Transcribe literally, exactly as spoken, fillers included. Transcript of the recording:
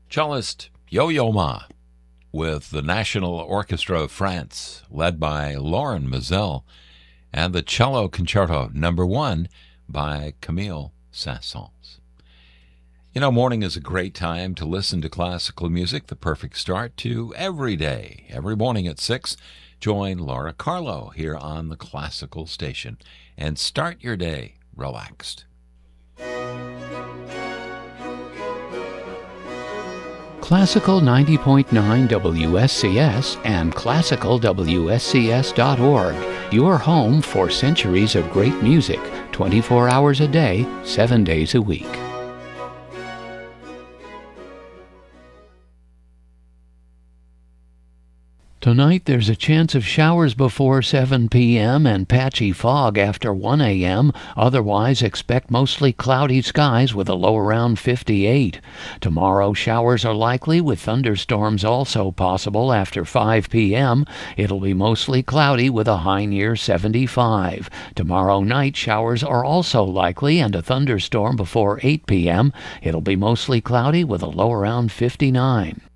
Cellist Yo-Yo Ma with the National Orchestra of France, led by Lauren Mazel, and the Cello Concerto Number One by Camille Saint-Saëns. You know, morning is a great time to listen to classical music, the perfect start to every day. Every morning at six, join Laura Carlo here on the Classical Station and start your day relaxed. Classical ninety point nine W S C S and classical W S C S dot org, your home for centuries of great music, twenty-four hours a day, seven days a week. Tonight there's a chance of showers before seven p.m. and patchy fog after one a.m. Otherwise, expect mostly cloudy skies with a low around fifty-eight. Tomorrow, showers are likely with thunderstorms also possible after five p.m. It'll be mostly cloudy with a high near seventy-five. Tomorrow night, showers are also likely and a thunderstorm before eight p.m. It'll be mostly cloudy with a low around fifty-nine.